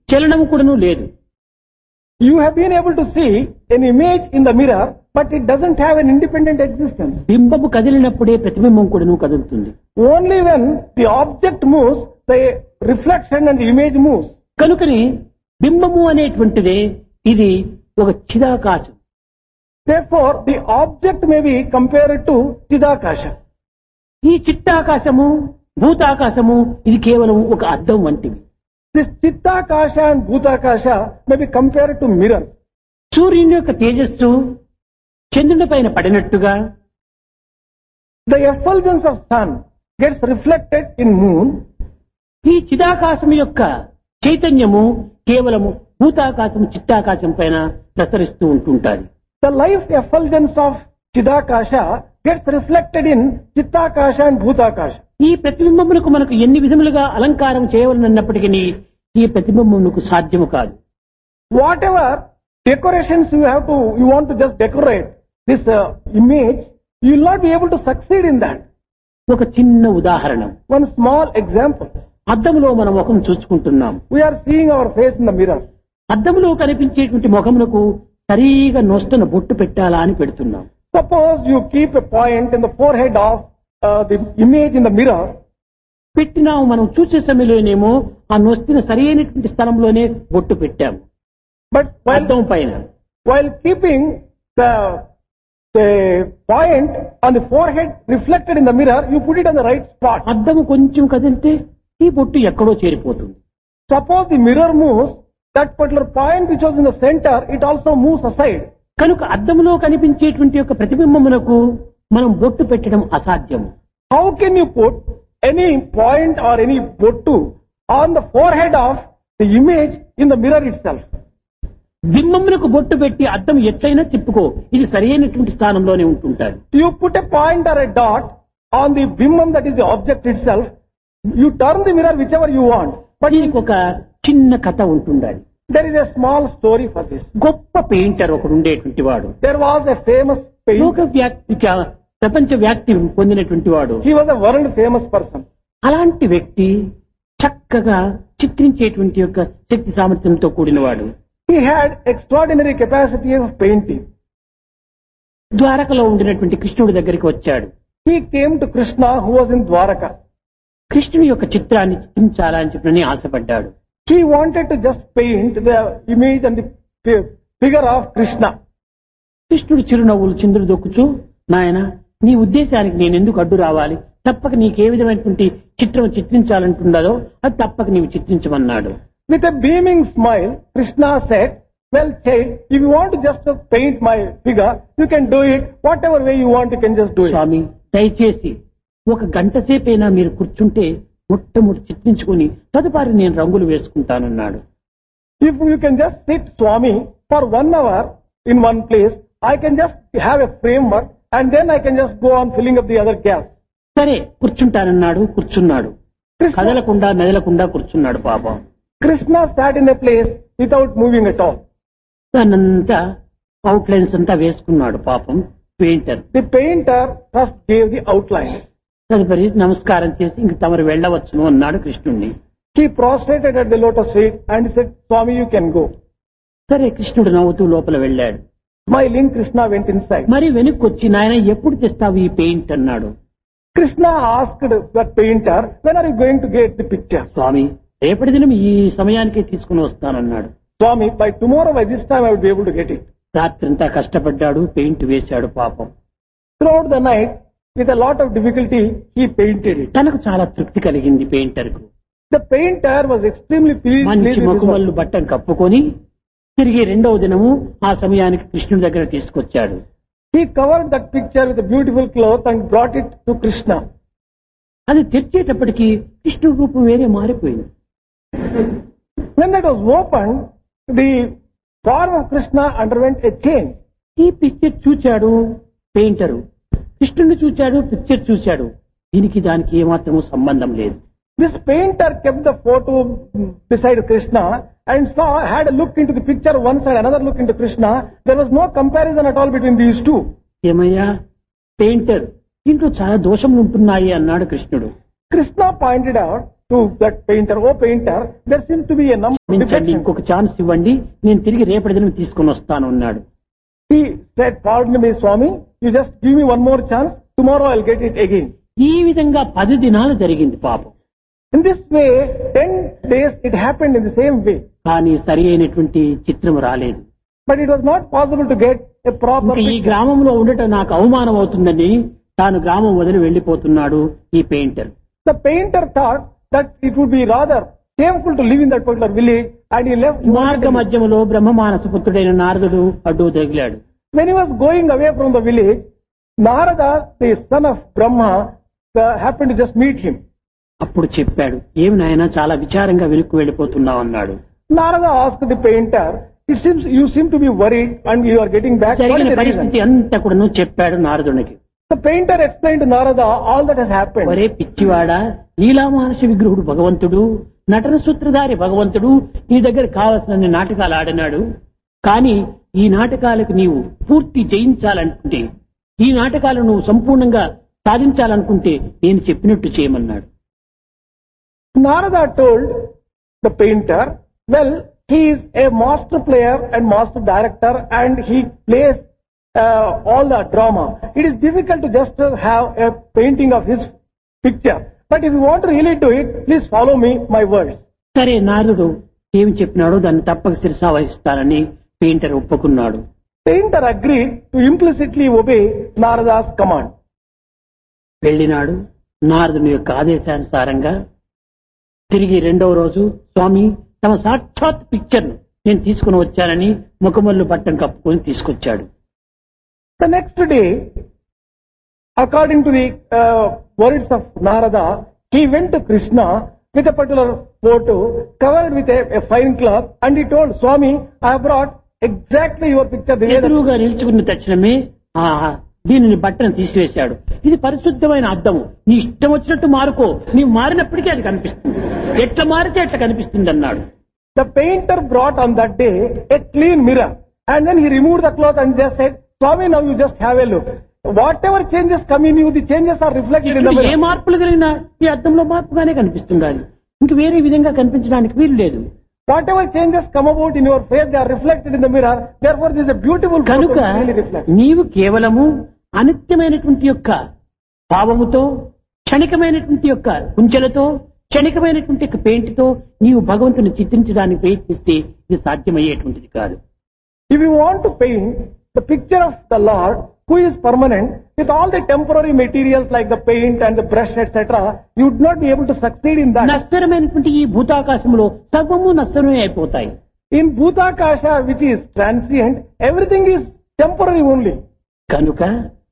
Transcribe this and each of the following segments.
చలనము కూడాను లేదు. You have been able to see an image in the mirror, but it doesn't have an independent existence. బింబము కదిలినప్పుడే ప్రతిబింబం కూడాను కదులుతుంది. Only when the object moves, the reflection and the image moves. కనుకని బింబము అనేటువంటిదే ఇది ఒక చిదాకాశం. Therefore, the object may be compared to Chidakasha. ఈ చిత్తాకాశము భూతాకాశము ఇది కేవలం ఒక అద్దం వంటివి. This Chittakasha and Bhutakasha may be compared to mirrors. సూర్యుని యొక్క తేజస్సు చంద్రుని పైన పడినట్టుగా The effulgence of sun gets reflected in moon. ఈ చిదాకాశం యొక్క చైతన్యము కేవలము భూతాకాశం చిత్తాకాశం పైన ప్రసరిస్తూ ఉంటుంటారు. The life effulgence of Chidakasha gets reflected in Chittakasha and Bhutakasha. ఈ ప్రతిబింబమునకు మనకు ఎన్ని విధములుగా అలంకారం చేయవలనన్నప్పటికీ ఈ ప్రతిబింబమునకు సాధ్యము కాదు. Whatever decorations you want to just decorate this image, you will not be able to succeed in that. ఒక చిన్న ఉదాహరణ, One small example. అద్దములో మన ముఖం చూసుకుంటున్నాం. We are seeing our face in the mirror. అద్దములో కనిపించేటువంటి ముఖమునకు సరిగా నొస్తున్న బొట్టు పెట్టాలా అని పెడుతున్నాం. Suppose you keep a point in the forehead of the image in the mirror. పెట్టినాము, మనం చూసే సమయంలోనేమో ఆ నొస్తున్న సరైనటువంటి స్థలంలోనే బొట్టు పెట్టాము But అద్దం పైన. while keeping the point on the forehead reflected in the mirror, you put it on the right spot. అద్దము కొంచెం కదిలితే ఈ బొట్టు ఎక్కడో చేరిపోతుంది. Suppose the mirror moves, that particular point which was in the center, it also moves aside. కనుక అద్దములో కనిపించేటువంటి యొక్క ప్రతిబింబమునకు మనం బొట్టు పెట్టడం అసాధ్యం. How can you put any point or any bottu on the forehead of the image in the mirror itself? బింబమునకు బొట్టు పెట్టి అద్దం ఎట్లయినా తిప్పుకో, ఇది సరైనటువంటి స్థానంలోనే ఉంటుంటారు. You put a point or a dot on the bimbam, that is the object itself. You turn the mirror whichever you want. But దీనికి ఒక చిన్న కథ ఉంటుండాలి. There is a small story for this. గొప్ప పెయింటర్ ఒకడు ఉండేటువంటి వాడు. There was a famous painter. లోక ప్రపంచ వ్యాప్తి పొందినటువంటి వాడు. He was a world famous person. అలాంటి వ్యక్తి చక్కగా చిత్రించేటువంటి యొక్క శక్తి సామర్థ్యంతో కూడినవాడు. He had extraordinary capacity of painting. ద్వారకలో ఉండినటువంటి కృష్ణుడి దగ్గరికి వచ్చాడు. He came to Krishna who was in Dwaraka. కృష్ణుని యొక్క చిత్రాన్ని చిత్రించాలని చెప్పని ఆశపడ్డాడు. He wanted to just paint the image and the figure of Krishna. కృష్ణుడు చిరునవ్వులు చిందులు దొక్కుచూ, నాయన నీ ఉద్దేశానికి నేను ఎందుకు అడ్డు రావాలి, తప్పక నీకే విధమైనటువంటి చిత్రం చిత్రించాలంటున్నదో అది తప్పక నీవు చిత్రించమన్నాడు. With a beaming smile, Krishna said, well child, if you want to just paint my figure, you can do it. Whatever way you want, you can just do it. స్వామి దయచేసి ఒక గంట సేపైనా మీరు కూర్చుంటే మొట్టమొదటి చిత్రించుకుని తదుపరి నేను రంగులు వేసుకుంటానన్నాడు. If you can just sit, Swami, for 1 hour in one place, I can just have a framework and then I can just go on filling up the other gaps. సరే కూర్చుంటానన్నాడు. కూర్చున్నాడు. కదలకుండా మెదలకుండా కూర్చున్నాడు. పాపం Krishna sat in a place without moving at all. దాన్నంతా outlines అంతా వేసుకున్నాడు పాపం painter. The painter first gave the outline. తదుపరి నమస్కారం చేసి ఇంక తమరు వెళ్ళవచ్చును అన్నాడు కృష్ణుణ్ణి. He prostrated at the lotus feet and said, Swami, you can go. సరే కృష్ణుడు నవ్వుతూ లోపల వెళ్ళాడు. Smiling, Krishna went inside. మరి వెనక్కి వచ్చి నాయన ఎప్పుడు తెస్తావు ఈ పెయింట్ అన్నాడు. Krishna asked the painter, when are you going to get the picture? స్వామి రేపటి దినం ఈ సమయానికే తీసుకుని వస్తానన్నాడు. Swami, by tomorrow, by this time, I will be able to get it. రాత్రంతా కష్టపడ్డాడు, పెయింట్ వేశాడు. పాపం Throughout the night, with a lot of difficulty, he painted it. తనకు చాలా తృప్తి కలిగింది పెయింటర్ కు. The painter was extremely pleased మంచి with this work. మొక్కుమల్లు బట్టను కప్పుకొని తిరిగి రెండవ దినము ఆ సమయానికి కృష్ణుడి దగ్గర తీసుకొచ్చాడు. He covered that picture with a beautiful cloth and brought it to Krishna. అది తెచ్చేటప్పటికి కృష్ణుడి రూపం వేరే మారిపోయింది. When that was opened, the form of Krishna underwent a change. ఈ పిక్చర్ చూచాడు పెయింటరు, కృష్ణుడిని చూచాడు, పిక్చర్ చూశాడు. దీనికి దానికి ఏమాత్రము సంబంధం లేదు. This painter kept the photo beside Krishna and had a look into the picture one side, another look into Krishna. There was no comparison at all between these two. ఏమయ్యా painter, దీంట్లో చాలా దోషములు ఉంటున్నాయి అన్నాడు కృష్ణుడు. Krishna pointed out, to that painter, "Oh painter, there seems to be a number of మించండి, defections." ఇంకొక chance ఇవ్వండి, నేను తిరిగి రేపటి దినం తీసుకుని వస్తాను అన్నాడు. He said, "Pardon me, Swami, you just give me one more chance, tomorrow I'll get it again." ఈ విధంగా 10 దినాలు జరిగింది పాపం. In this way, 10 days it happened in the same way. కానీ సరి అయినటువంటి చిత్రం రాలేదు. But it was not possible to get a proper ఇంకా ఈ picture. గ్రామంలో ఉండటం నాకు అవమానం అవుతుందని తాను గ్రామం వదిలి వెళ్లిపోతున్నాడు ఈ painter. The painter thought that it would be rather shameful to live in that particular village, and he left. మార్గ మధ్యములో బ్రహ్మమానస పుత్రుడైన నారదుడు అడ్డు తగిలాడు. When he was going away from the village, Narada, the son of Brahma, happened to just meet him. అప్పుడు చెప్పాడు, ఏమి నాయనా చాలా విచారంగా వెనుక్కు వెళ్లిపోతున్నావు అన్నాడు. Narada asked the painter, "You seem to be worried and you are getting back. What is జరిగిన the reason?" పరిస్థితి అంతా కూడా చెప్పాడు నారదునికి. The painter explained to Narada all that has happened. ఒరే పిచ్చివాడా, లీలామానుష విగ్రహుడు భగవంతుడు, నటన సూత్రధారి భగవంతుడు నీ దగ్గర కావలసిన నాటకాలు ఆడినాడు. కానీ ఈ నాటకాలకు నీవు పూర్తి జయించాలనుకుంటే, ఈ నాటకాలను నువ్వు సంపూర్ణంగా సాధించాలనుకుంటే నేను చెప్పినట్టు చేయమన్నాడు. Narada told the painter, "Well, he is a master player and master director, and he plays all the drama. It is difficult to just have a painting of his picture. But if you want to really do it, please follow me, my words." సరే, నారదుడు ఏమి చెప్పినాడో దాన్ని తప్పక శిరసా వహిస్తానని painter ఒప్పుకున్నాడు. Painter agreed to implicitly obey Narada's command. వెళ్ళినాడు. నారదుని యొక్క ఆదేశానుసారంగా తిరిగి రెండవ రోజు స్వామి తమ సాక్షాత్ పిక్చర్ నేను తీసుకుని వచ్చానని ముఖమల్లు బట్టం కప్పుకొని తీసుకొచ్చాడు. The next day, according to the words of Narada, he went to Krishna with a particular photo covered with a fine cloth, and he told, "Swami, I have brought exactly your picture." The way that ఎదురుగా నిలుచుకున్న తక్షణమే దీనిని బట్టను తీసివేశాడు. ఇది పరిశుద్ధమైన అద్దము, నీ ఇష్టం వచ్చినట్టు మారుకో, నీవు మారినప్పటికీ అది కనిపిస్తుంది, ఎట్లా మారితే ఎట్లా కనిపిస్తుంది అన్నాడు. the painter brought on that day a clean mirror, and then he removed the cloth and just said, "Swami, now you just have a look. Whatever changes come in you, the changes are reflected in the A mirror." మార్పులు కలిగినా ఈ అద్దంలో మార్పుగానే కనిపిస్తుండాలి, ఇంక వేరే విధంగా కనిపించడానికి వీలు లేదు. Whatever changes come about in your face, they are reflected in the mirror. Therefore, this is a beautiful photo కనుక to really reflect. నీవు కేవలము అనిత్యమైనటువంటి యొక్క భావముతో, క్షణికమైనటువంటి యొక్క కుంచెలతో, క్షణికమైనటువంటి యొక్క పెయింట్తో నీవు భగవంతుని చిత్రించడానికి ప్రయత్నిస్తే ఇది సాధ్యమయ్యేటువంటిది కాదు. If you want to paint the picture of the Lord, who is permanent, with all the temporary materials like the paint and the brush, etc., you would not be able to succeed in that. నశ్వరమైనటువంటి ఈ భూతాకాశంలో సర్వము నశ్వరమే అయిపోతాయి. In Bhutakasha, which is transient, everything is temporary only. కనుక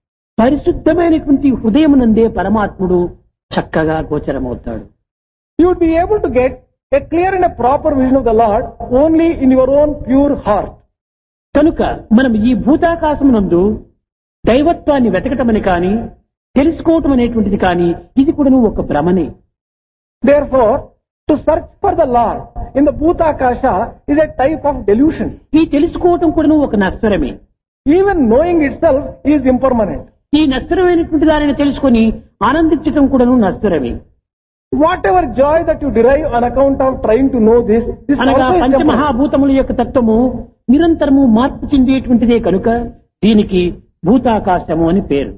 పరిశుద్ధమైనటువంటి హృదయమునందే పరమాత్ముడు చక్కగా గోచరమవుతాడు. You would be able to get a clear and a proper vision of the Lord only in your own pure heart. కనుక మనం ఈ భూతాకాశమునందు దైవత్వాన్ని వెతకటమని కానీ, తెలుసుకోవటం అనేటువంటిది కానీ, ఇది కూడా ఒక భ్రమనే. Therefore, to search for the Lord in the Bhutakasha is a type of delusion. ఈ తెలుసుకోవటం కూడా ఒక నశ్వరమే. Even knowing itself is impermanent. ఈ నశ్వరమైనటువంటి దానిని తెలుసుకొని ఆనందించటం కూడా నశ్వరమే. Whatever joy that you derive on account of trying to know this అనగా also is temporary. పంచమహాభూతముల యొక్క తత్వము నిరంతరము మార్పు చెందేటువంటిదే కనుక దీనికి భూతాకాశము అని పేరు.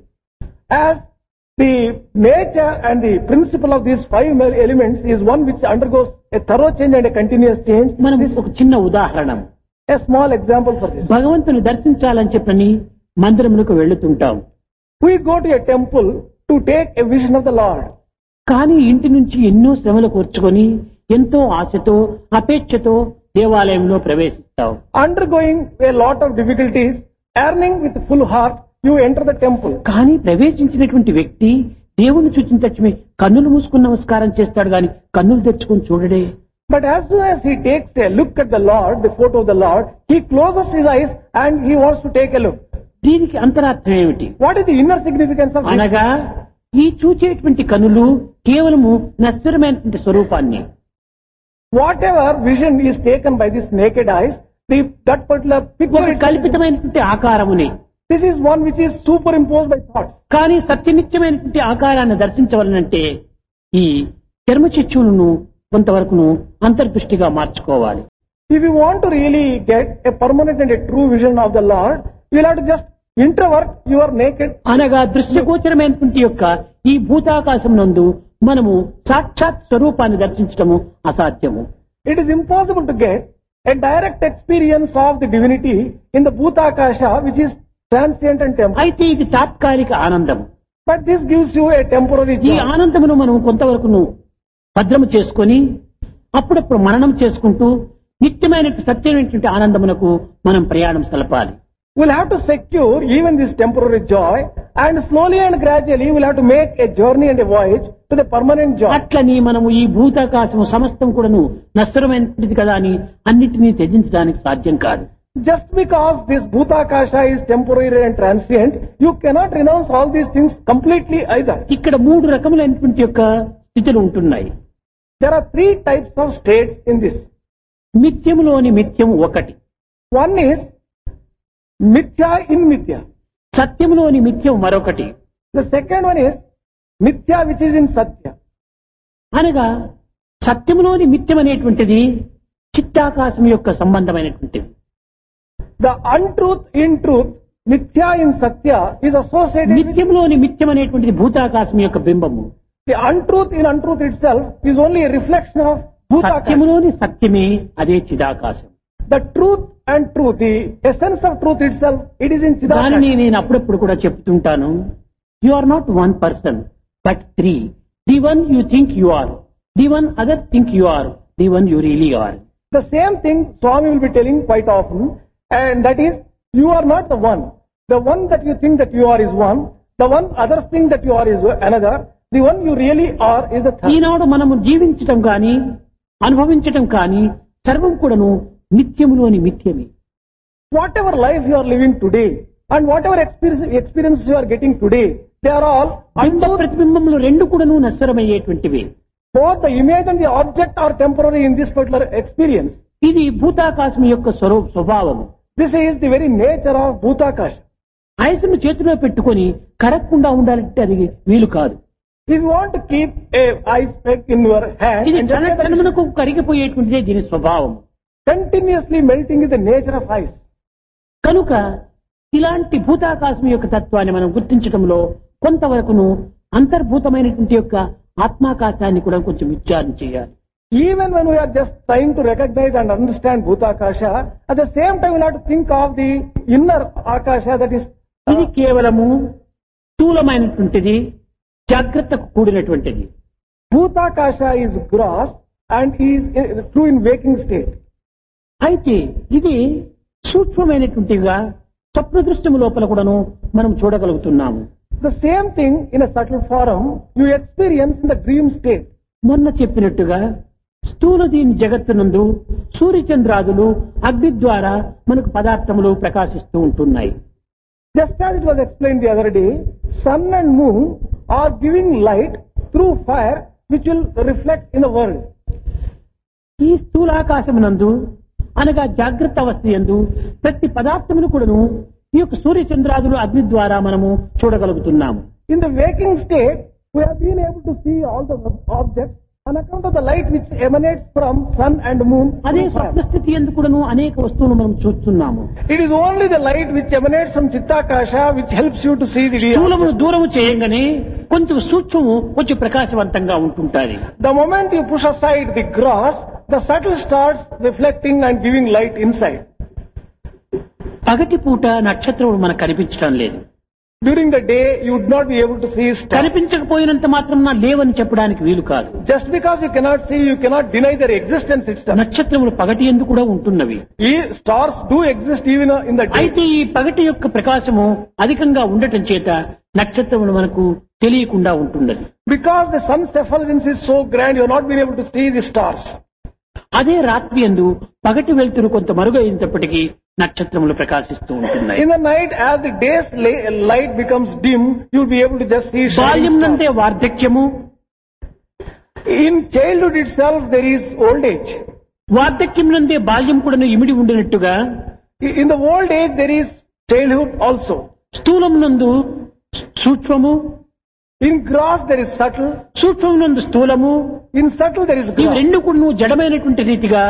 As the nature and the principle of these five elements is one which undergoes a thorough change and a continuous change. మనం ఒక చిన్న ఉదాహరణ, A small example for this. భగవంతుని దర్శించాలని చెప్పని మందిరములకు వెళ్తుంటాం. We go to a temple to take a vision of the Lord. కానీ ఇంటి నుంచి ఎన్నో శ్రమలు కూర్చుకొని ఎంతో ఆశతో అపేక్షతో దేవాలయంలో ప్రవేశిస్తాం. Undergoing a lot of difficulties, earning with full heart, you enter the temple. కానీ ప్రవేశించినటువంటి వ్యక్తి దేవుని చూచిన తక్షణమే కన్నులు మూసుకుని నమస్కారం చేస్తాడు, గాని కన్నులు తెచ్చుకొని చూడడే. But as soon as he takes a look at the Lord, the photo of the Lord, he closes his eyes and he wants to take a look. దీనికి అంతరార్థం ఏమిటి What is the inner significance of this? అనగా ఈ చూచేటువంటి కనులు కేవలము నశ్వరమైనటువంటి స్వరూపాన్ని, Whatever vision is taken by this naked eyes, that particular ఒక picture, కల్పితమైనటువంటి ఆకారముని, this is one which is superimposed by thoughts. కానీ సత్యనిత్యమైనటువంటి ఆకారాన్ని దర్శించవలనంటే ఈ చర్మచిచ్చులను కొంతవరకును అంతర్దృష్టిగా మార్చుకోవాలి. If you want to really get a permanent and a true vision of the Lord, you will have to just introvert your naked. అనగా దృశ్యగోచరమైనటువంటి యొక్క ఈ భూతాకాశం నందు మనము సాక్షాత్ స్వరూపాన్ని దర్శించటము అసాధ్యము. It is impossible to get a direct experience of the divinity in the Bhutakasha, which is transient and temporary. అయితే ఇది తాత్కాలిక ఆనందం. But this gives you a temporary ఈ joy. ఆనందమును మనం కొంతవరకును భద్రము చేసుకొని అప్పుడప్పుడు మననం చేసుకుంటూ నిత్యమైనటువంటి సత్యమైనటువంటి ఆనందమునకు మనం ప్రయాణం సలపాలి. We'll have to secure even this temporary joy, and slowly and gradually we'll have to make a journey and a voyage to the permanent joy. అట్లని మనము ఈ భూతాకాశము సమస్తం కూడాను నశ్వరమైనది కదా అని అన్నిటినీ త్యజించడానికి సాధ్యం కాదు. Just because this Bhutakasha is temporary and transient, you cannot renounce all these things completely either. ఇక్కడ 3 రకములైనటువంటి యొక్క స్థితులు ఉంటున్నాయి. There are 3 types of states in this. మిథ్యములోని మిథ్యము ఒకటి. One is Mithya in Mithya. సత్యములోని మిథ్యం మరొకటి. The second one is Mithya which is in Satya. అనగా సత్యములోని మిథ్యం అనేటువంటిది చిత్తాకాశం యొక్క సంబంధమైనటువంటిది. The untruth in truth, Mithya in Satya, is associated with నిత్యంలోని మిథ్యం అనేటువంటిది భూతాకాశం యొక్క బింబము. the untruth in untruth itself is only a reflection of Bhutakasha. సత్యములోని సత్యమే అదే చిదాకాశం. The truth and truth, the essence of truth itself, it is in దానిని Chidakasha. నేను అప్పుడప్పుడు కూడా చెప్తుంటాను. You are not one person but 3. The one you think you are, the one other think you are, the one you really are. The same thing Swami will be telling quite often, and that is, you are not the one. The one that you think that you are is one. The one other thing that you are is another. The one you really are is the third. ఈనాడు మనము జీవించటం కానీ అనుభవించటం కానీ సర్వం కూడాను నిత్యములోని మిథ్యమే. Whatever life you are living today, and whatever experience you are getting today, they are all బింబ ప్రతిబింబములు 2 కూడాను నశ్వరమయ్యేటువంటివి. both the image and the object are temporary in this particular experience. ఇది భూతాకాశం యొక్క స్వభావము. This is the very nature of Bhutakasha. ఐసును చేతిలో పెట్టుకొని కరగకుండా ఉండాలంటే అది వీలు కాదు. If you want to keep a ice pick in your hand, ఇది and just let it క్షణమునకు కరిగిపోయేటువంటిదే దీని స్వభావం. continuously melting is the nature of ice. కనుక ఇలాంటి భూతాకాశం యొక్క తత్వాన్ని మనం గుర్తించడంలో కొంతవరకును అంతర్భూతమైనటువంటి యొక్క ఆత్మాకాశాన్ని కూడా కొంచెం విచారణ చేయాలి. Even when we are just trying to recognize and understand Bhutakasha, at the same time we have to think of the inner Akasha, that is ఇది కేవలము స్థూలమైనటువంటిది, జాగ్రత్తకు కూడినటువంటిది. Bhutakasha is gross and is true in waking state. అయితే ఇది సూక్ష్మమైనటువంటిగా స్వప్న దృశ్యము లోపల కూడాను మనం చూడగలుగుతున్నాము. The same thing in a subtle form you experience in the dream state. మొన్న చెప్పినట్టుగా స్థూల దీని జగత్తునందు సూర్యచంద్రాదులు అగ్ని ద్వారా మనకు పదార్థములు ప్రకాశిస్తూ ఉంటున్నాయి. Just as it was explained the other day, sun and moon are giving light through fire which will reflect in the world. ఈ స్థూలాకాశమునందు అనగా జాగ్రత్త అవస్థ యందు ప్రతి పదార్థమును కూడాను ఈ యొక్క సూర్యచంద్రాదులు అగ్ని ద్వారా మనము చూడగలుగుతున్నాము. In the waking state, we have been able to see all the objects on account of the light which emanates from sun and moon. అదే through fire. స్వప్న స్థితి యందు కూడాను అనేక వస్తువులు మనం చూస్తున్నాము. It is only the light which emanates from Chittakasha which helps you to see the real. స్థూలమును దూరము చేయంగానే కొంచెం సూక్ష్మము కొంచెం ప్రకాశవంతంగా ఉంటుంటాది. The moment you push aside the gross, the subtle starts reflecting and giving light inside. పగటి పూట నక్షత్రములు మనకు కనిపించడం లేదు. During the day, you would not be able to see stars. కనిపించకపోయినంత మాత్రం లేవని చెప్పడానికి వీలు కాదు. Just because you cannot see, you cannot deny their existence itself. నక్షత్రములు పగటి యందు కూడా ఉంటున్నవి. Stars do exist even in the day. అయితే ఈ పగటి యొక్క ప్రకాశము అధికంగా ఉండటం చేత నక్షత్రములు మనకు తెలియకుండా ఉంటున్నది. Because the sun's effulgence is so grand, you are not being able to see the stars. అదే రాత్రి యందు పగటి వెలుతురు కొంత మరుగైనప్పటికీ నక్షత్రములు ప్రకాశిస్తూ ఉంటున్నాయి. In the night, as the day's light becomes dim, you will be able to just see బాల్యం shining నందే stars. వార్ధక్యము, In childhood itself, there is old age. వార్ధక్యం నందే బాల్యం కూడా ఇమిడి ఉండినట్టుగా In the old age, there is childhood also. స్థూలం నందు సూక్ష్మము, In gross there is subtle, సూక్ష్మమునందు స్థూలము, in subtle there is ఇవి gross. రెండు కూడా జడమైనటువంటి రీతిగా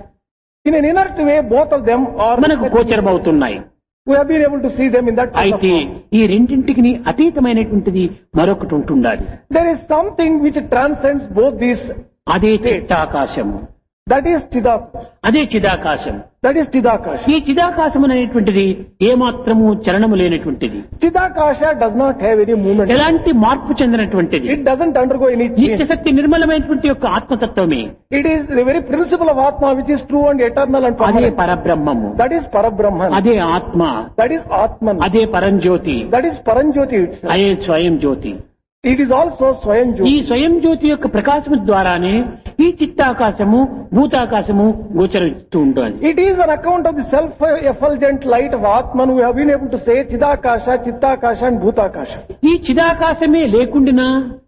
In an inert way, both of them are, మనకు గోచరమవుతున్నాయి. we have been able to see them in that type of అయితే form. ఈ రెండింటికి అతీతమైనటువంటిది మరొకటి ఉంటుండాలి. There is something which transcends both these. అదే చిత్తాకాశము, That is Chidakasha. అదే చిదాకాశం. That is Chidakasha. ఈ చిదాకాశం అనేటువంటిది ఏమాత్రము చలనము లేనటువంటిది, Chidakasha does not have any movement. ఎలాంటి మార్పు చెందినటువంటిది, It doesn't undergo any change. నిత్యశక్తి నిర్మలమైనటువంటి యొక్క ఆత్మతత్వమే. It is the very principle of Atma which is true and eternal and అదే permanent. పరబ్రహ్మము, That is Parabrahman. అదే ఆత్మ, That is Atman. అదే పరంజ్యోతి, That is Paranjyoti itself. అదే స్వయం జ్యోతి. It is also Swayam ఈ Jyoti. స్వయం జ్యోతి యొక్క ప్రకాశము ద్వారానే ఈ చిత్తాకాశము భూతాకాశము గోచరిస్తూ ఉంటుంది. It is on account of the self-effulgent light of Atman we have been able to say Chidakasha, Chittakasha and Bhutakasha. ఈ చిదాకాశమే లేకుండినా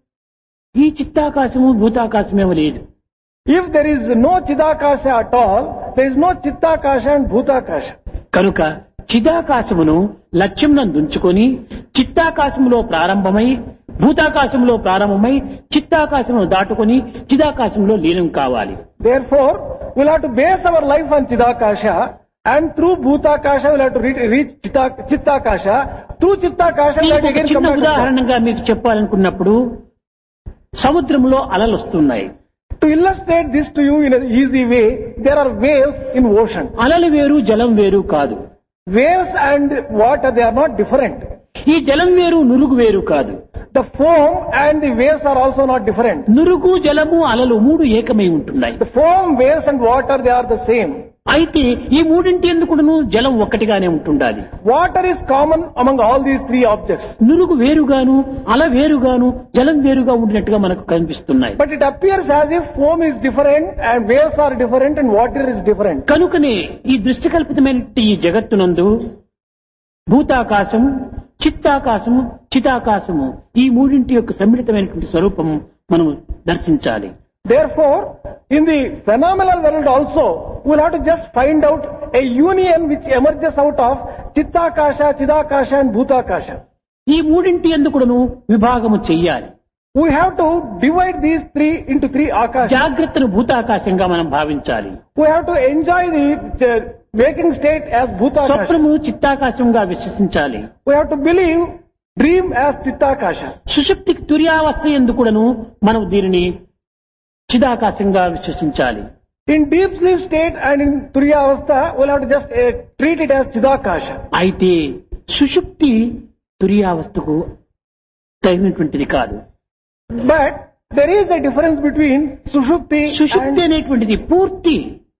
ఈ చిత్తాకాశము భూతాకాశమే లేదు. If there is no Chidakasha at all, there is no Chittakasha and Bhutakasha. కనుక చిదాకాశమును లక్ష్యంనందుంచుకొని చిత్తాకాశములో ప్రారంభమై భూతాకాశంలో ప్రారంభమై చిత్తాకాశమును దాటుకొని చిదాకాశంలో లీనం కావాలి. Therefore, we'll have to base our life on Chidakasha and through Bhutakasha we'll have to reach Chittakasha. Through Chittakasha we'll have to ఒక again చిన్న come back to God. ఉదాహరణగా మీకు చెప్పాలనుకున్నప్పుడు సముద్రంలో అలలు వస్తున్నాయి. To illustrate this to you in an easy way, there are waves in ocean. అలలు వేరు జలం వేరు కాదు. Waves and water, they are not different. ఈ జలం వేరు నురుగు వేరు కాదు. The foam and the waves are also not different. నురుగు జలము అలలు మూడు ఏకమై ఉంటున్నాయి. The foam, waves and water, they are the same. అయితే ఈ మూడింటి ఎందుకును జలం ఒక్కటిగానే ఉంటుండాలి. Water is common among all these three objects. నురుగు వేరుగాను అల వేరుగాను జలం వేరుగా ఉండినట్టుగా మనకు కనిపిస్తున్నాయి. But it appears as if foam is different and waves are different and water is different. కనుకనే ఈ దృష్టికల్పితమైన ఈ జగత్తునందు భూతాకాశము చిత్తాకాశము చితాకాశము ఈ మూడింటి యొక్క సమ్మిళితమైనటువంటి స్వరూపము మనం దర్శించాలి. Therefore, in the phenomenal world also, we'll have to just find out a union which emerges out of Chittakasha, Chidakasha and Bhutakasha. ఈ మూడింటి ఎందుకును విభాగము చెయ్యాలి. We have to divide these three into three akashas. జాగ్రత్తను భూతాకాశంగా మనం భావించాలి. We have to enjoy the waking state as Bhutakasha. స్వప్నము చిత్తాకాశంగా విశ్వసించాలి. We have to believe dream as Chittakasha. సుషుప్తికి తుర్యావస్థ ఎందుకును మనం దీనిని చిదాకాశంగా విశ్వసించాలి. In deep sleep state and in Turiya Avastha, we'll have to just treat it as Chidakasha. అయితే సుషుప్తి తుర్యావస్థకు తగినటువంటిది కాదు. But there is a difference between Sushupti సుషుప్తి and అనేటువంటిది పూర్తి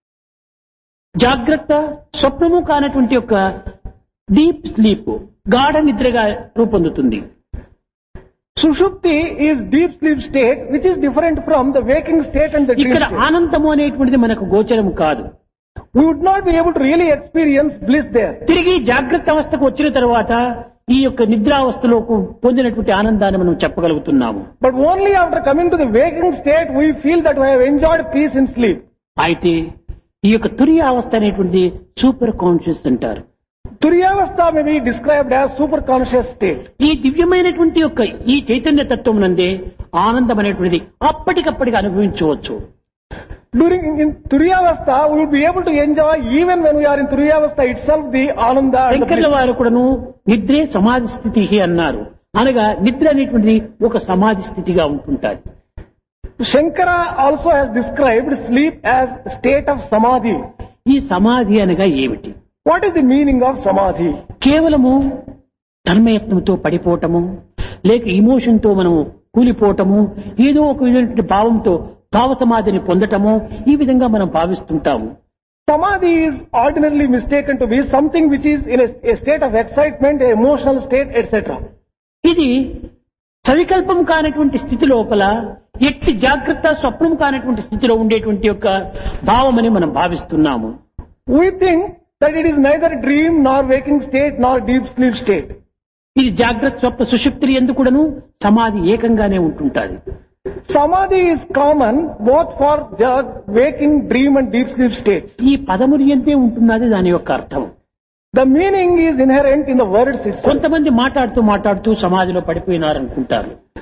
జాగ్రత్త స్వప్నము కానటువంటి యొక్క డీప్ స్లీప్ గాఢ నిద్రగా రూపొందుతుంది. Sushupti is deep sleep state which is different from the waking state and the dream ఇక్కడ state. ఆనందము అనేటువంటిది మనకు గోచరము కాదు. We would not be able to really experience bliss there. తిరిగి జాగ్రత్త అవస్థకు వచ్చిన తర్వాత ఈ యొక్క నిద్రావస్థలో పొందినటువంటి ఆనందాన్ని మనం చెప్పగలుగుతున్నాము. But only after coming to the waking state we feel that we have enjoyed peace in sleep. అయితే ఈ యొక్క తుర్యావస్థ అనేటువంటిది సూపర్ కాన్షియస్ అంటారు. Turyavastha may be described as superconscious state. ఈ దివ్యమైనటువంటి యొక్క ఈ చైతన్య తత్వం నందే ఆనందం అనేటువంటిది అప్పటికప్పటికి అనుభవించవచ్చు. During in Turyavastha, we will be able to enjoy even when we are in Turyavastha itself the Ananda and the శంకర్ల bliss. వారు కూడాను నిద్రే సమాధి స్థితి అన్నారు. అనగా నిద్ర అనేటువంటిది ఒక సమాధి స్థితిగా ఉంటుంటారు. Shankara also has described sleep as state of samadhi. ఈ సమాధి అనగా ఏమిటి? What is the meaning of samadhi? కేవలము తన్మయత్నంతో పడిపోవటము, లేక ఇమోషన్ తో మనము కూలిపోవటము, ఏదో ఒక విధమైనటువంటి భావంతో భావ సమాధిని పొందటము, ఈ విధంగా మనం భావిస్తుంటాము. Samadhi is ordinarily mistaken to be something which is in a state of excitement, a emotional state, etc. ఇది సవికల్పం కానటువంటి స్థితి లోపల ఎట్టి జాగ్రత్త స్వప్నం కానటువంటి స్థితిలో ఉండేటువంటి యొక్క భావమని మనం భావిస్తున్నాము. We think that it is neither dream nor waking state nor deep sleep state. ఇది జాగ్రత్త స్వప్న సుషుప్తి ఎందుకును సమాధి ఏకంగానే ఉంటుంటాది. Samadhi is common both for waking, dream and deep sleep states. ఈ పదములు ఎంతే ఉంటున్నది దాని యొక్క అర్థం. The meaning is inherent in the words itself. కొంతమంది మాట్లాడుతూ సమాధిలో పడిపోయినారనుకుంటారు.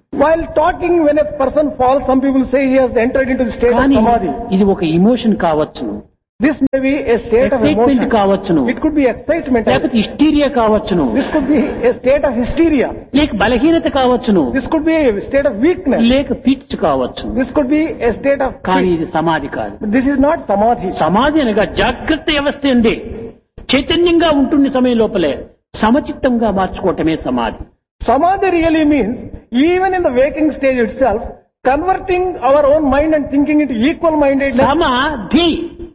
While talking, when a person falls, some people say he has entered into the state of కానీ samadhi. ఇది ఒక ఇమోషన్ కావచ్చును, This may be a state of excitement emotion. కావచ్చును, It could be excitement. లేకపోతే hysteria కావచ్చును, This could be a state of hysteria. లేక బలహీనత కావచ్చును, This could be a state of weakness. లేక ఫిట్స్ కావచ్చును. This could be a state of కానీ fear. ఇది సమాధి కాదు. But this is not samadhi. సమాధి అనగా జాగ్రత్త వ్యవస్థ ఉంది, చైతన్యంగా ఉంటుంది సమయం లోపలే సమచిత్తంగా మార్చుకోవటమే సమాధి. Samadhi really means, even in the waking stage itself, converting our own mind and thinking into equal-mindedness. సమాధి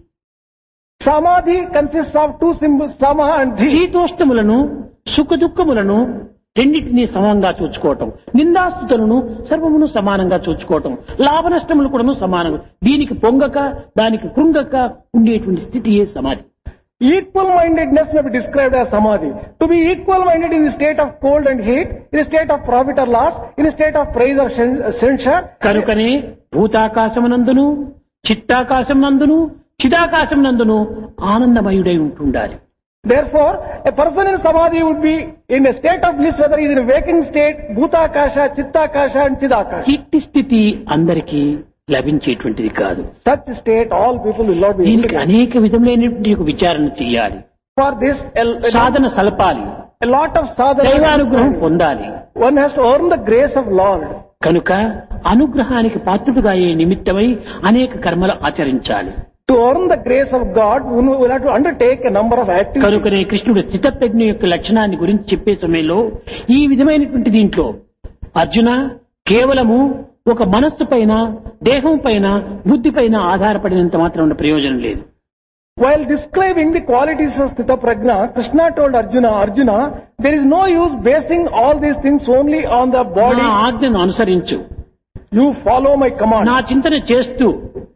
Samadhi consists of two symbols, sama and dhi. శీతోష్ణములను సుఖ దుఃఖములను రెండింటినీ సమంగా చూచుకోవటం, నిందాస్తుతులను సర్వమును సమానంగా చూచుకోవటం, లాభ నష్టములు కూడాను సమానంగా, దీనికి పొంగక దానికి కృంగక ఉండేటువంటి స్థితియే సమాధి. Equal-mindedness may be described as samadhi. To be equal-minded in the state of cold and heat, in the state of profit or loss, in the state of praise or censure. కనుకనే భూతాకాశమునందును చిత్తాకాశమునందును చిదాకాశమునందును ఆనందమయుడై ఉంటుండాలి. Therefore, a person in samadhi would be in a state of bliss, whether he is in a waking state, bhutakasha, chittakasha and chidakasha. ఇట్టి స్థితి అందరికీ లభించేటువంటిది కాదు. Such state, all people will not be able దీనికి to get. అనేక విధములైనటువంటి ఒక విచారణ చేయాలి, For this, Sadhana సలపాలి, a lot of sadhana. దైవానుగ్రహం పొందాలి. One has to earn the grace of Lord. కనుక అనుగ్రహానికి పాత్రుడుగా అయ్యే నిమిత్తమై అనేక కర్మలు ఆచరించాలి. To earn the grace of God, one will have to undertake a number of activities. కనుకనే కృష్ణుడు స్థితప్రజ్ఞ యొక్క లక్షణాన్ని గురించి చెప్పే సమయంలో ఈ విధమైనటువంటి దీంట్లో అర్జున కేవలము ఒక మనస్సు పైన దేహం పైన బుద్ధి పైన ఆధారపడినంత మాత్రం ఉన్న ప్రయోజనం లేదు. While describing the qualities of Sthita Prajna, Krishna told Arjuna, there is no use basing all these things only on the నా body. ఆజ్ఞను అనుసరించు, You follow my command. నా చింతన చేస్తూ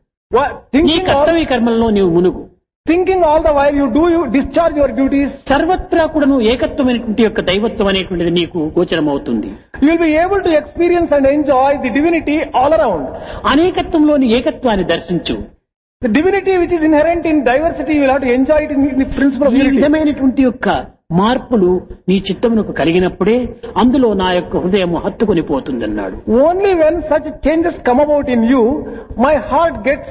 నీ కర్తవ్య కర్మల్లో నీవు మునుగు. Thinking all the while you discharge your duties. సర్వత్రా కూడా నువ్వు ఏకత్వమైనటువంటి యొక్క దైవత్వం అనేటువంటిది నీకు గోచరమవుతుంది. You will be able to experience and enjoy the divinity all around. అనేకత్వంలోని ఏకత్వాన్ని దర్శించు. The divinity which is inherent in diversity, you will have to enjoy it in the principle of ఈ unity. విధమైనటువంటి యొక్క మార్పులు నీ చిత్తమునకు కలిగినప్పుడే అందులో నా యొక్క హృదయం హత్తుకొని పోతుందన్నాడు. Only when such changes come about in you, my heart gets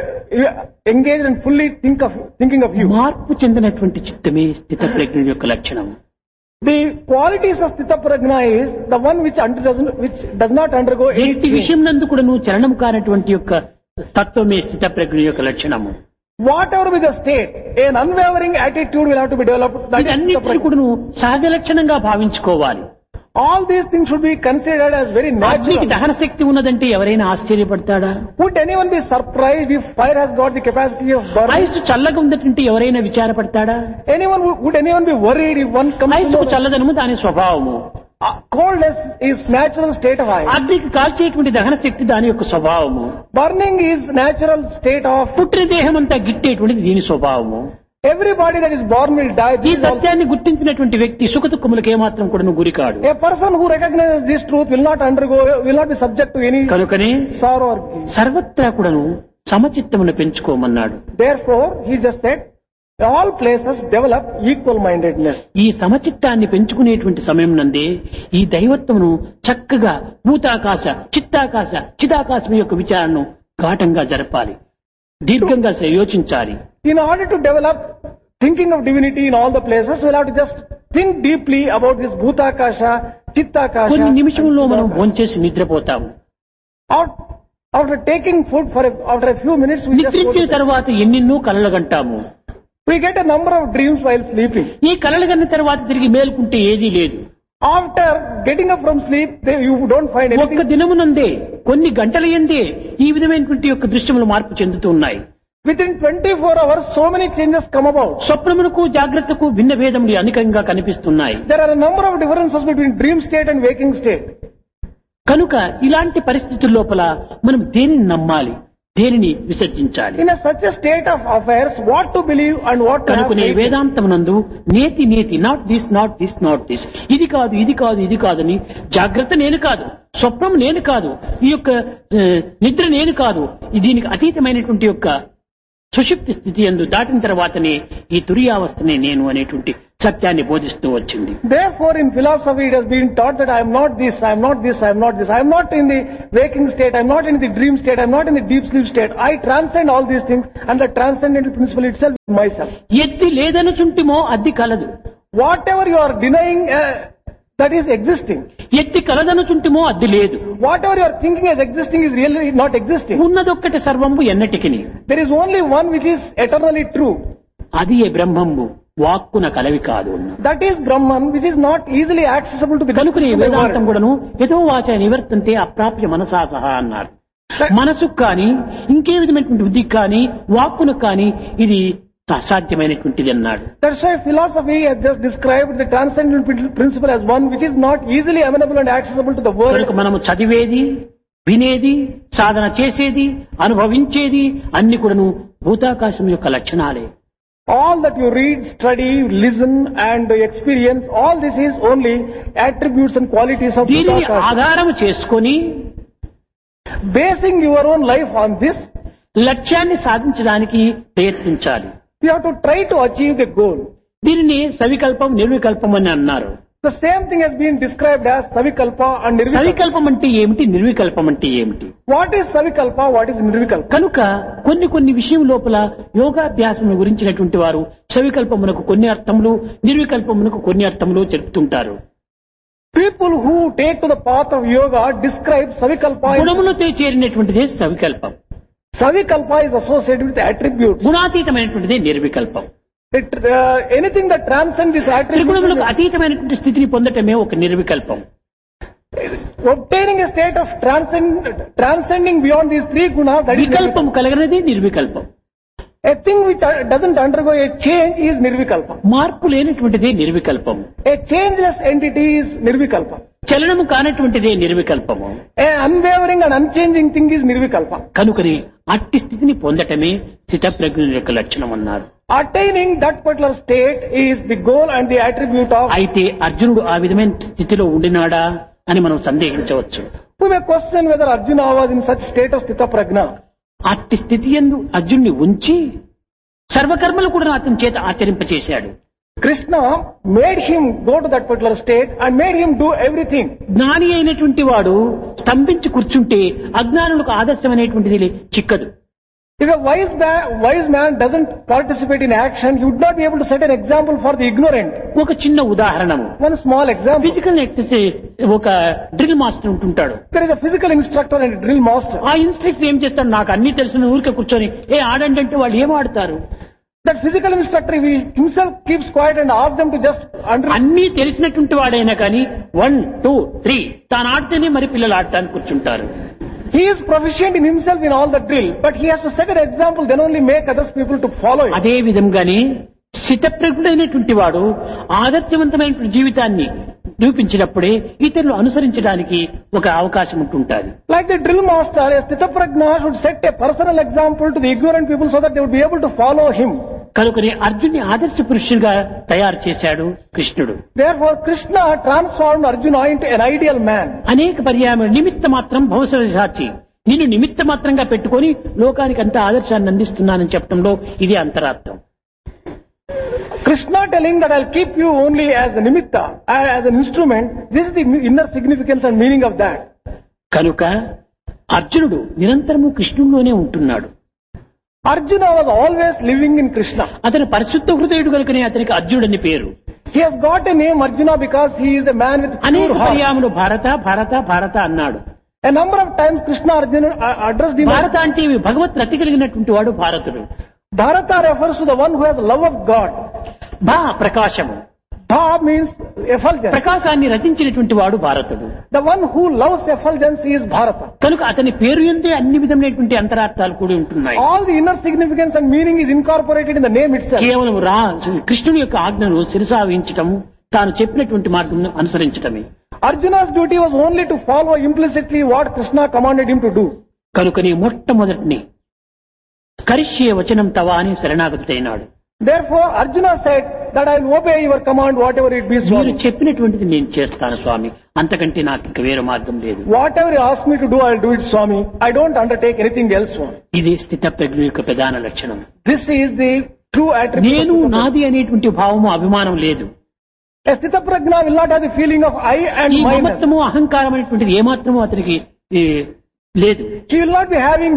engaged and fully thinking of you. మార్పు చెందినటువంటి చిత్తమే స్థిత ప్రజ్ఞ యొక్క లక్షణం. The qualities of Sthita Prajna is the one which does not undergo any ఎట్టి change. విషయం నందు కూడా నువ్వు చలనం కానటువంటి యొక్క తత్వమే స్థిత ప్రజ్ఞ యొక్క లక్షణము. Whatever be the state, an unwavering attitude will have to be developed. That is Sthita ఇదన్నిటిని Prajna. కూడా నువ్వు సహజ లక్షణంగా భావించుకోవాలి. All these things should be considered as very అగ్నికి natural. దహన శక్తి ఉన్నదంటే ఎవరైనా ఆశ్చర్యపడతాడా? Would anyone be surprised if fire has got the capacity of burning? Ice చల్లగా ఉందంటే ఎవరైనా విచారపడతాడా? Would anyone be worried if one comes to ఐసుకు know చల్లదనము దాని స్వభావము, coldness is natural state of ice. అగ్నికి కాల్చేటువంటి దహన శక్తి దాని యొక్క స్వభావము, Burning is natural state of. పుట్టిన దేహం అంతా గిట్టేటువంటిది దీని స్వభావము. Everybody that is born will die. ఈ This is also- సత్యాన్ని గుర్తించినటువంటి వ్యక్తి సుఖ దుఃఖములకు ఏమాత్రం కూడా గురికాడు. A person who recognizes this truth will not be subject to any కనుకనే sorrow or grief. సర్వత్రా కూడాను సమచిత్తమును పెంచుకోమన్నాడు. Therefore, he just said, all places develop equal-mindedness. ఈ సమచిత్తాన్ని పెంచుకునేటువంటి సమయం నందే ఈ దైవత్వమును చక్కగా భూతాకాశ చిత్తాకాశ చిదాకాశం యొక్క విచారణను ఘాటంగా జరపాలి, దీర్ఘంగా యోచించాలి. In order to develop thinking of divinity in all the places, we'll have to just think deeply about this Bhutakasha, Chittakasha. కొన్ని నిమిషంలో మనం and Chidakasha. భోంచేసి నిద్రపోతాము. After taking food after a few minutes, we just go నిద్రించిన to bed. తర్వాత ఎన్నెన్నో కలలు గంటాము. We get a number of dreams while sleeping. ఈ కలలు గన్న తర్వాత తిరిగి మేలుకుంటే ఏదీ లేదు. After getting up from sleep, you don't find ఒక్క anything. దినమునందే కొన్ని గంటల ఎందే ఈ విధమైనటువంటి యొక్క దృశ్యములు మార్పు చెందుతూ ఉన్నాయి. Within 24 hours, so many changes come about. స్వప్నమునకు జాగ్రత్తకు భిన్న భేదములు అధికంగా కనిపిస్తున్నాయి. There are a number of differences between dream state and waking state. కనుక ఇలాంటి పరిస్థితుల లోపల మనం దేనిని నమ్మాలి, దేనిని విసర్జించాలి? In such a state of affairs, what to believe and what to have కనుకనే faith in. వేదాంతమునందు నేతి నాట్ దిస్ ఇది కాదు ఇది కాదని జాగ్రత్త నేను కాదు, స్వప్నం నేను కాదు, ఈ యొక్క నిద్ర నేను కాదు, దీనికి అతీతమైనటువంటి యొక్క సుషుప్తి స్థితి యందు దాటిన తర్వాతనే ఈ తురియావస్థనే నేను అనేటువంటి సత్యాన్ని బోధిస్తూ వచ్చింది. Therefore, in philosophy, it has been taught that I am not this, I am not this, I am not this. I am not in the waking state, I am not in the dream state, I am not in the deep sleep state. I transcend all these things, and the transcendental principle itself is myself. ఎత్తి లేదనుచుంటిమో అద్ది కలదు. Whatever you are denying, that is existing. ఎత్తి కలదనుచుంటిమో అద్ది లేదు. Whatever you are thinking as existing is really not existing. ఉన్నదొక్కటి సర్వంబు ఎన్నటికిని. There is only one which is eternally true. అది ఏ బ్రహ్మంబు వాక్కున కలవి కాదు. That is Brahman, which is not easily accessible to the కనుకనే to the Vedantam world. కూడాను యతో వాచ నివర్తంతే అప్రాప్య మనసా సహా అన్నారు. మనసుకు కానీ ఇంకే విధమైనటువంటి బుద్ధికి కానీ వాక్కునకు కానీ ఇది అసాధ్యమైనటువంటిది అన్నాడు. That's why philosophy has just described the transcendental principle as one which is not easily amenable and accessible to the world. కనుక మనము చదివేది, వినేది, సాధన చేసేది, అనుభవించేది అన్ని కూడాను భూతాకాశం యొక్క లక్షణాలే. All that you read, study, listen and experience, all this is only attributes and qualities of దీనిని Bhutaka. ఆధారం చేసుకొని Basing your own life on this, లక్ష్యాన్ని సాధించడానికి ప్రయత్నించాలి. you have to try to achieve the goal. దీనిని సవికల్పం నిర్వికల్పం అని అన్నారు. The same thing has been described as Savikalpa and Nirvikalpa. సవికల్పం అంటే ఏమిటి, నిర్వికల్పం అంటే ఏమిటి? What is Savikalpa? What is Nirvikalpa? కనుక కొన్ని విషయం లోపల యోగాభ్యాసం గురించినటువంటి వారు సవికల్పమునకు కొన్ని అర్థములు, నిర్వికల్పమునకు కొన్ని అర్థములు చెప్తుంటారు. People who take to the path of yoga describe Savikalpa. గుణములతో చేరినటువంటిదే సవికల్పం. Savikalpa is associated with attributes. గుణాతీతమైనటువంటిదే నిర్వికల్పం. Anything that transcends this attribute. త్రిగుణములకు అతీతమైనటువంటి స్థితిని పొందటమే ఒక నిర్వికల్పం. Obtaining a state of transcending beyond these three gunas, that is వికల్పం కలగనది నిర్వికల్పం. a thing which doesn't undergo a change is Nirvikalpa. మార్పు లేనటువంటిదే నిర్వికల్పం. A changeless entity is Nirvikalpa. చలనము కానటువంటిదే నిర్వికల్పము. A unwavering and unchanging thing is Nirvikalpa. కనుకని అట్టి స్థితిని పొందటమే స్థితప్రజ్ఞుని యొక్క లక్షణం అన్నారు. Attaining that particular state is the goal and the attribute of. అయితే అర్జునుడు ఆ విధమైన స్థితిలో ఉండినాడా అని మనం సందేహించవచ్చు. We may question whether Arjuna was in such state of Sthita Prajna. అట్టి స్థితి యందు అర్జునుని ఉంచి సర్వకర్మలు కూడా అతని చేత ఆచరింపచేశాడు. Krishna made him go to that particular state and made him do everything. జ్ఞాని అయినటువంటి వాడు స్తంభించి కూర్చుంటే అజ్ఞానులకు ఆదర్శమైనటువంటిది చిక్కదు. If a wise man doesn't participate in action, he would not be able to set an example for the ignorant. ఒక చిన్న ఉదాహరణము, One small example. Physical exercise ఒక drill master ఉంటుంటాడు. There is a physical instructor and a drill master. ఆ instructor ఏం చేస్తాడు, నాకు అన్ని తెలిసిన ఊరికే కూర్చొని ఆడండి అంటే వాళ్ళు ఏం ఆడతారు? That physical instructor, he himself keeps quiet and asks them to just అన్ని తెలిసినటువంటి వాడైనా కానీ 1, 2, 3 తాను ఆడితేనే మరి పిల్లలు ఆడటానికి కూర్చుంటారు. He is proficient in himself in all the drill, but he has to set an example, then only make others people to follow it. అదే విధంగానే స్థితప్రజ్ఞుడైనటువంటి వాడు ఆదర్శవంతమైనటువంటి జీవితాన్ని నిరూపించినప్పుడే ఇతరులు అనుసరించడానికి ఒక అవకాశం ఉంటుంటుంది. Like the drill master, a Sthita Prajna should set a personal example to the ignorant people so that they would be able to follow him. కనుకనే అర్జున్ని ఆదర్శ పురుషుడిగా తయారు చేశాడు కృష్ణుడు. Therefore, Krishna transformed Arjuna into an ideal man. అనేక పర్యాయములు నిమిత్త మాత్రం భవసరసాచి నిన్ను నిమిత్త మాత్రంగా పెట్టుకొని లోకానికి అంత ఆదర్శాన్ని అందిస్తున్నానని చెప్పడంలో ఇది అంతరార్థం. Krishna telling that I'll keep you only as a nimitta, as an instrument, this is the inner significance and meaning of that. కనుక అర్జునుడు నిరంతరము కృష్ణుడిలోనే ఉంటున్నాడు. Arjuna was always living in Krishna. అతని పరిశుద్ధ హృదయుడు కనుకనే అతనికి అర్జునుడు అని పేరు. He has got a name Arjuna because he is a man with అనేక pure heart. పర్యాయములు భారత భారత భారత అన్నాడు. A number of times Krishna Arjuna addressed him. భారత అంటే భగవత్ రతి కలిగినటువంటి వాడు భారతుడు. Bharata refers to the one who has love of God. భా ప్రకాశము, Bha means effulgence. ప్రకాశాన్ని రచించినటువంటి వాడు భారతుడు. The one who loves effulgence is Bharata. కనుక అతని పేరు ఎందే అన్ని విధమైనటువంటి అంతరార్థాలు కూడి ఉంటున్నాయి. All the inner significance and meaning is incorporated in the name itself. కేవలం కృష్ణుని యొక్క ఆజ్ఞను శిరసావించటము, తాను చెప్పినటువంటి మార్గం అనుసరించటమే. Arjuna's duty was only to follow implicitly what Krishna commanded him to do. కనుకని మొట్టమొదటిని కరిష్యే వచనం తవా అని శరణాగతుడైనాడు. Therefore, Arjuna said that I will obey your command, whatever it be, మీరు Swami. చెప్పినటువంటిది నేను చేస్తాను స్వామి, అంతకంటే నాకు ఇంక వేరే మార్గం లేదు. Whatever you ask me to do, I will do it, Swami. I don't undertake anything else, Swami. ఇది స్థితప్రజ్ఞ యొక్క ప్రధాన లక్షణం. This is the true attribute. నేను నాది అనేటువంటి భావము అభిమానం లేదు. A Sthita Prajna will not have the feeling of I and ఈ mine. మమత్వము అహంకారం అనేటువంటిది ఏమాత్రము అతనికి లేదు. He will not be having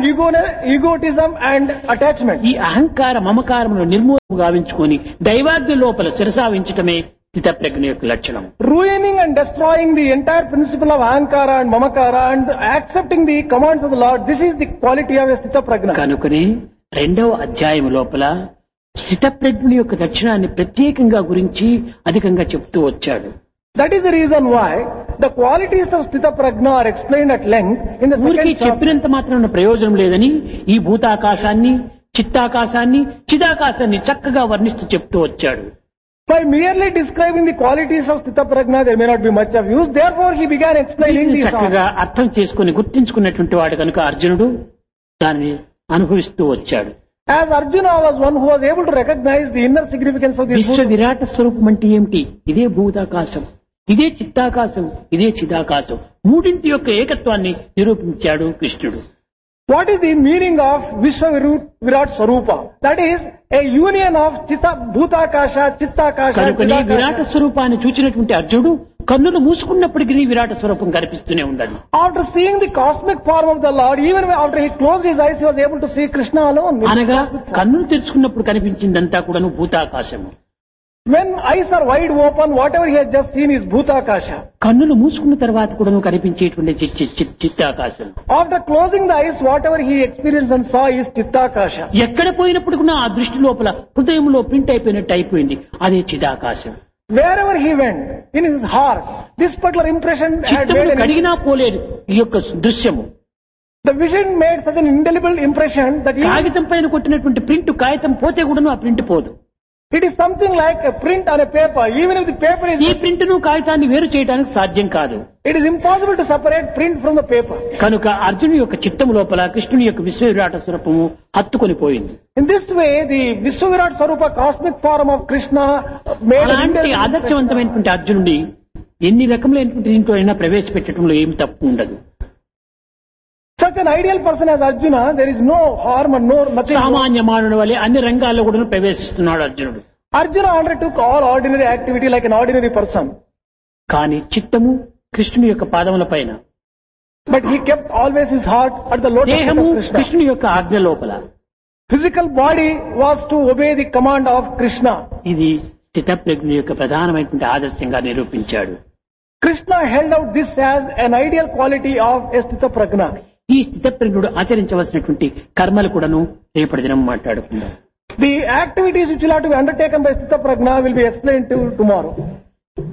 egotism and attachment. ఈ అహంకార మమకారమును నిర్మూలన గావించుకొని దైవాజ్ఞ లోపల శిరసావించటమే స్థిత ప్రజ్ఞ యొక్క లక్షణం. Ruining and destroying the entire principle of Ahankara and Mamakara and accepting the commands of the Lord, this is the quality of a Sthita Prajna. కనుకనే 2వ అధ్యాయం లోపల స్థిత ప్రజ్ఞ యొక్క లక్షణాన్ని ప్రత్యేకంగా గురించి అధికంగా చెప్తూ వచ్చాడు. That is the reason why the qualities of Sthita Prajna are explained at length in the ఊరికి second chapter. చెప్పినంత మాత్రం ప్రయోజనం లేదని ఈ భూతాకాశాన్ని, చిత్తాకాశాన్ని, చిదాకాశాన్ని చక్కగా వర్ణిస్తూ చెప్తూ వచ్చాడు. By merely describing the qualities of Sthita Prajna, there may not be much of use. Therefore, he began explaining దీన్ని these. చక్కగా అర్థం చేసుకుని గుర్తించుకున్నటువంటి వాడు కనుక అర్జునుడు దానిని అనుభవిస్తూ వచ్చాడు. As Arjuna was one who was able to recognize the inner significance of this విశ్వ book. విరాట స్వరూపం అంటే ఏమిటి? ఇదే భూతాకాశం, ఇదే చిత్తాకాశం, ఇదే చిదాకాశం, మూడింటి యొక్క ఏకత్వాన్ని నిరూపించాడు కృష్ణుడు. What is the meaning of Vishwa Virat Swarupa? That is a union of Bhutakasha, Chittakasha, కనుకనే విరాట Chidakasha. స్వరూపాన్ని చూచినటువంటి అర్జునుడు కన్నులు మూసుకున్నప్పటికీ విరాట స్వరూపం కనిపిస్తూనే ఉండాలి. After seeing the cosmic form of the Lord, even after he closed his eyes, he was able to see Krishna alone. అనగా కన్నులు తెరుచుకున్నప్పుడు కనిపించిందంతా కూడాను భూతాకాశము. When eyes are wide open, whatever he has just seen is Bhutakasha. కన్నులు మూసుకున్న తర్వాత కూడాను కనిపించేటువంటి చిత్తాకాశం. After closing the eyes, whatever he experienced and saw is Chittakasha. ఎక్కడ పోయినప్పుడు కూడా ఆ దృష్టి లోపల హృదయంలో ప్రింట్ అయిపోయినట్టు అయిపోయింది, అదే చిదాకాశం. Wherever he went, in his heart, this particular impression had చిత్తమును made కడిగినా పోలేదు ఈ యొక్క దృశ్యము. the vision made such an indelible impression that even కాగితం పైన కొట్టినటువంటి ప్రింట్ కాగితం పోతే కూడాను ఆ ప్రింట్ పోదు. it is something like a print on a paper. Even if the paper is, ఈ ప్రింట్ ను కాగితాన్ని వేరు చేయడానికి సాధ్యం కాదు. it is impossible to separate print from the paper. కనుక అర్జును యొక్క చిత్తము లోపల కృష్ణుని యొక్క విశ్వ విరాట స్వరూపము హత్తుకొని పోయింది. In this way, the Vishwavirat Swarupa cosmic form of Krishna made an అలాంటి indelible impression. ఆదర్శవంతమైనటువంటి అర్జునుడి ఎన్ని రకములైనటువంటి దీంట్లో అయినా ప్రవేశపెట్టడంలో ఏమి తప్పు ఉండదు. Such an ideal person as Arjuna, there is no harm and nothing. సామాన్య మానవుని వలె అన్ని రంగాల్లో కూడా ప్రవేశిస్తున్నాడు అర్జునుడు. Arjuna undertook all ordinary activity like an ordinary person. కానీ చిత్తము కృష్ణుని యొక్క పాదముల పైన, But he kept always his heart at the lotus feet దేహము of Krishna. కృష్ణుని యొక్క ఆజ్ఞ లోపల. Physical body was to obey the command of Krishna. ఇది స్థితప్రజ్ఞ యొక్క ప్రధానమైనటువంటి ఆదర్శంగా నిరూపించాడు. Krishna held out this as an ideal quality of a Sthita Prajna. ఈ స్థితప్రజ్ఞుడు ఆచరించవలసినటువంటి కర్మలు కూడాను రేపటి దినం మాట్లాడుకుందాం. The activities which will have to be undertaken by Sthita Prajna will be explained to tomorrow.